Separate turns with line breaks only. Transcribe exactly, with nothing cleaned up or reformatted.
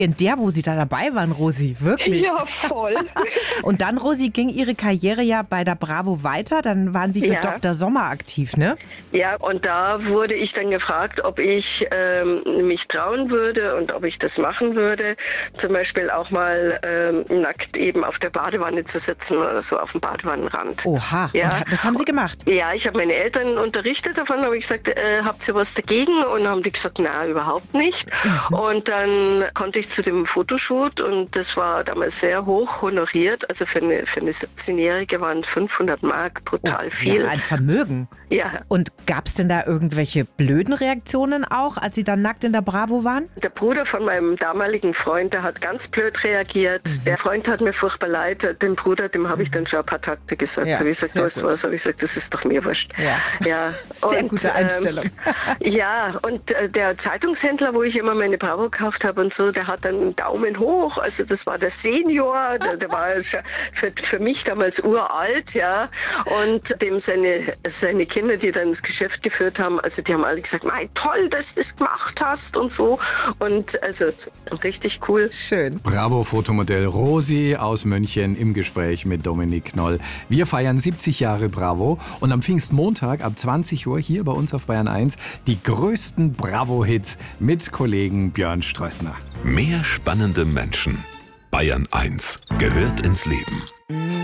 in der, wo Sie da dabei waren, Rosi, wirklich.
Ja, voll.
Und dann, Rosi, ging Ihre Karriere ja bei der Bravo weiter. Dann waren Sie für
Ja.
Doktor Sommer aktiv, ne?
Ja, und da wurde ich dann gefragt, ob ich ähm, mich trauen würde und ob ich das machen würde. Zum Beispiel auch mal ähm, nackt eben auf der Badewanne zu sitzen oder so auf dem Badewannenrand.
Oha,
Ja.
und das haben Sie gemacht?
Ja, ich habe meine Eltern unterrichtet davon, habe ich gesagt, äh, habt ihr was dagegen? Und haben die gesagt, na, überhaupt nicht. Mhm. Und dann konnte ich zu dem Fotoshoot und das war damals sehr hoch honoriert. Also für eine, für eine siebzehnjährige waren fünfhundert Mark brutal
oh,
viel.
Ja, ein Vermögen.
Ja.
Und gab es denn da irgendwelche blöden Reaktionen auch, als Sie dann nackt in der Bravo waren?
Der Bruder von meinem damaligen Freund, der hat ganz blöd reagiert. Mhm. Der Freund hat mir furchtbar leid. Dem Bruder, dem habe ich dann schon ein paar Takte gesagt. Ja, habe ich gesagt, weißt du was? Habe ich gesagt, das ist doch mir wurscht.
Ja,
ja.
Sehr
und,
gute Einstellung.
Ähm, ja, und äh, der Zeitungshändler, wo ich immer meine Bravo gekauft habe und so, der hat dann einen Daumen hoch. Also das war der Senior, der, der war für, für mich damals uralt, ja. Und dem seine, seine Kinder, die dann das Geschäft geführt haben, also die haben alle gesagt, mein toll, dass du das gemacht hast und so. Und also richtig cool.
Schön.
Bravo-Fotomodell Rosi aus München im Gespräch mit Dominik Knoll. Wir feiern siebzig Jahre Bravo und am Pfingstmontag ab zwanzig Uhr hier bei uns auf Bayern eins die größten Bravo-Hits mit Kollegen Björn Strössner.
Mehr spannende Menschen. Bayern eins gehört ins Leben.